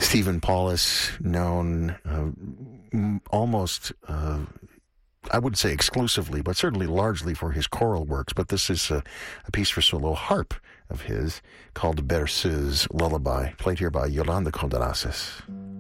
Stephen Paulus, known almost, I wouldn't say exclusively, but certainly largely for his choral works. But this is a piece for solo harp of his called Berceuse Lullaby, played here by Yolanda Contreras.